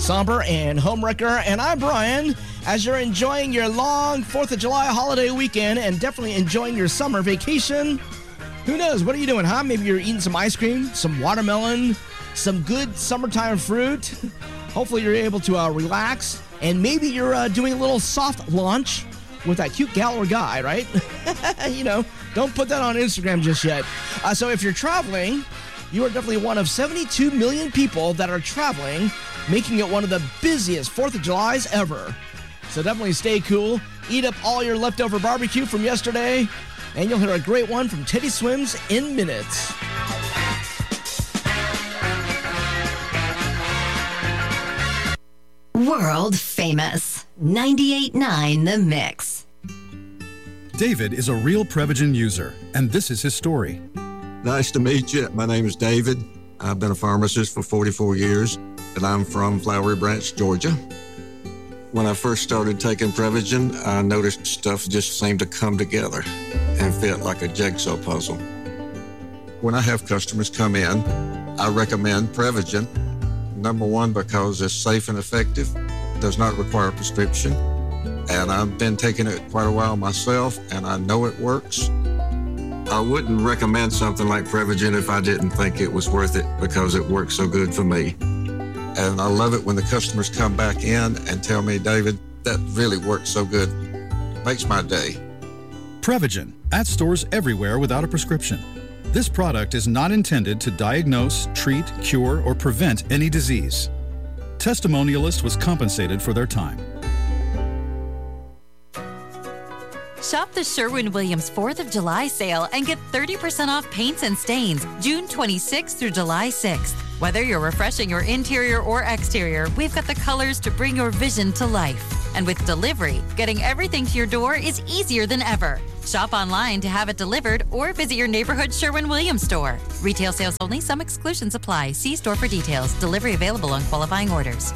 Somber and Homewrecker, and I'm Brian. As you're enjoying your long 4th of July holiday weekend and definitely enjoying your summer vacation, who knows, what are you doing, huh? Maybe you're eating some ice cream, some watermelon, some good summertime fruit. Hopefully you're able to relax, and maybe you're doing a little soft launch with that cute gal or guy, right? Don't put that on Instagram just yet. So if you're traveling, you are definitely one of 72 million people that are traveling, making it one of the busiest 4th of Julys ever. So definitely stay cool, eat up all your leftover barbecue from yesterday, and you'll hear a great one from Teddy Swims in minutes. World famous. 98.9 The Mix. David is a real Prevagen user, and this is his story. Nice to meet you. My name is David. I've been a pharmacist for 44 years, and I'm from Flowery Branch, Georgia. When I first started taking Prevagen, I noticed stuff just seemed to come together and fit like a jigsaw puzzle. When I have customers come in, I recommend Prevagen. Number one, because it's safe and effective, does not require a prescription, and I've been taking it quite a while myself, and I know it works. I wouldn't recommend something like Prevagen if I didn't think it was worth it because it works so good for me. And I love it when the customers come back in and tell me, David, that really works so good. Makes my day. Prevagen, at stores everywhere without a prescription. This product is not intended to diagnose, treat, cure, or prevent any disease. Testimonialist was compensated for their time. Shop the Sherwin-Williams 4th of July sale and get 30% off paints and stains June 26th through July 6th. Whether you're refreshing your interior or exterior, we've got the colors to bring your vision to life. And with delivery, getting everything to your door is easier than ever. Shop online to have it delivered or visit your neighborhood Sherwin-Williams store. Retail sales only. Some exclusions apply. See store for details. Delivery available on qualifying orders.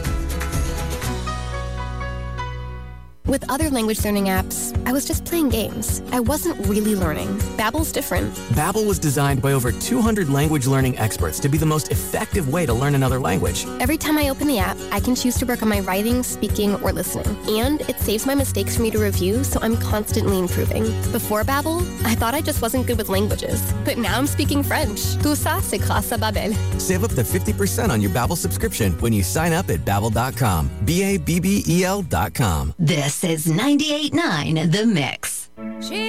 With other language learning apps, I was just playing games. I wasn't really learning. Babbel's different. Babbel was designed by over 200 language learning experts to be the most effective way to learn another language. Every time I open the app, I can choose to work on my writing, speaking, or listening. And it saves my mistakes for me to review, so I'm constantly improving. Before Babbel, I thought I just wasn't good with languages. But now I'm speaking French. Tout ça, c'est grâce à Babbel. Save up to 50% on your Babbel subscription when you sign up at Babbel.com. Babbel.com. This is 98.9 The Mix.